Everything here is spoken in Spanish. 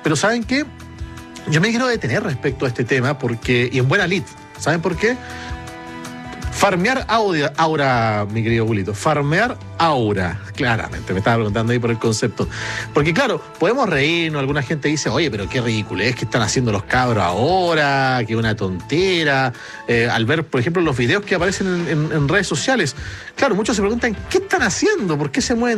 Pero ¿saben qué? Yo me quiero detener respecto a este tema porque, y en buena lid, ¿saben por qué? Farmear aura, mi querido Bulito. Farmear aura. Claramente, me estaba preguntando ahí por el concepto. Porque claro, podemos reírnos, alguna gente dice, oye, pero qué ridículo es que están haciendo los cabros ahora, que una tontera. Al ver, por ejemplo, los videos que aparecen en redes sociales. Claro, muchos se preguntan, ¿qué están haciendo? ¿Por qué se mueven